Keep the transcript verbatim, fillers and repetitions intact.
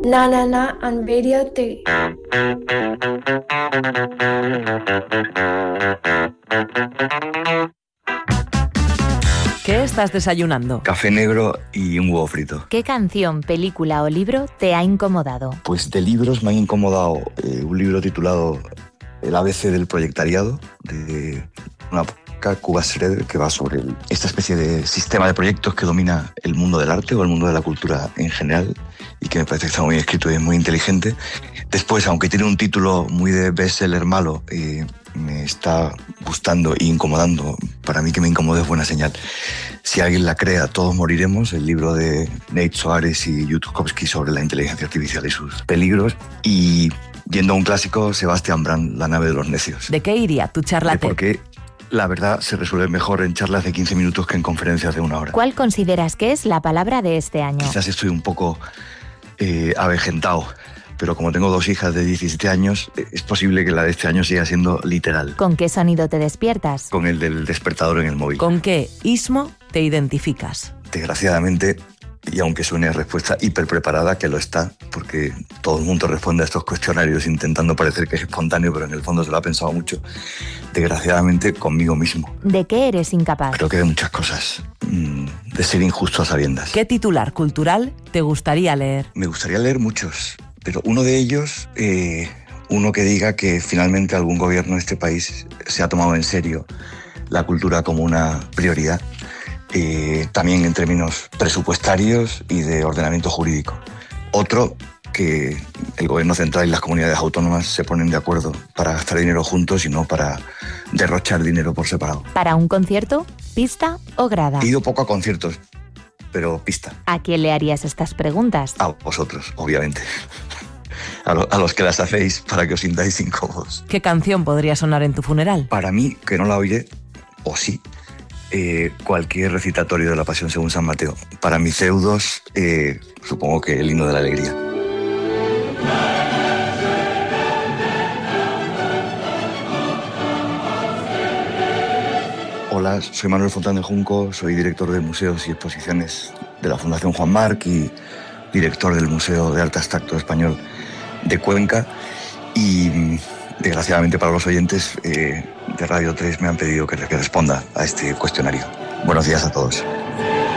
Na Na Na on Radio three. ¿Qué estás desayunando? Café negro y un huevo frito. ¿Qué canción, película o libro te ha incomodado? Pues de libros me han incomodado eh, un libro titulado El A B C del proyectariado, de una Cuba Schroeder, que va sobre el, esta especie de sistema de proyectos que domina el mundo del arte o el mundo de la cultura en general, y que me parece que está muy escrito y es muy inteligente. Después, aunque tiene un título muy de bestseller malo, eh, me está gustando e incomodando. Para mí que me incomode es buena señal. Si alguien la crea, todos moriremos, el libro de Nate Soares y Yudkowsky sobre la inteligencia artificial y sus peligros. Y yendo a un clásico, Sebastian Brand, La nave de los necios. ¿De qué iría tu charla? Porque la verdad se resuelve mejor en charlas de quince minutos que en conferencias de una hora. ¿Cuál consideras que es la palabra de este año? Quizás estoy un poco eh, avejentado, pero como tengo dos hijas de diecisiete años, es posible que la de este año siga siendo literal. ¿Con qué sonido te despiertas? Con el del despertador en el móvil. ¿Con qué ismo te identificas? Desgraciadamente, y aunque suene respuesta hiper preparada, que lo está, porque todo el mundo responde a estos cuestionarios intentando parecer que es espontáneo, pero en el fondo se lo ha pensado mucho, desgraciadamente conmigo mismo. ¿De qué eres incapaz? Creo que de muchas cosas. De ser injusto a sabiendas. ¿Qué titular cultural te gustaría leer? Me gustaría leer muchos, pero uno de ellos, eh, uno que diga que finalmente algún gobierno de este país se ha tomado en serio la cultura como una prioridad, eh, también en términos presupuestarios y de ordenamiento jurídico. Otro, que el gobierno central y las comunidades autónomas se ponen de acuerdo para gastar dinero juntos y no para derrochar dinero por separado. ¿Para un concierto, pista o grada? He ido poco a conciertos, pero pista. ¿A quién le harías estas preguntas? A vosotros, obviamente. A, lo, a los que las hacéis para que os sintáis incómodos. ¿Qué canción podría sonar en tu funeral? Para mí, que no la oiré, o sí, eh, cualquier recitatorio de la Pasión según San Mateo. Para mis deudos, eh, supongo que el himno de la alegría. Hola, soy Manuel Fontán de Junco, soy director de museos y exposiciones de la Fundación Juan Marc y director del Museo de Arte Abstracto Español de Cuenca, y desgraciadamente para los oyentes eh, de Radio tres me han pedido que, que responda a este cuestionario. Buenos días a todos.